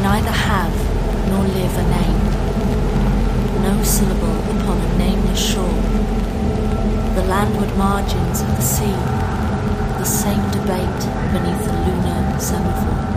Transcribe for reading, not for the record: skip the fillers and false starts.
neither have nor live a name, no syllable upon a nameless shore, the landward margins of the sea, the same debate beneath the lunar semaphore.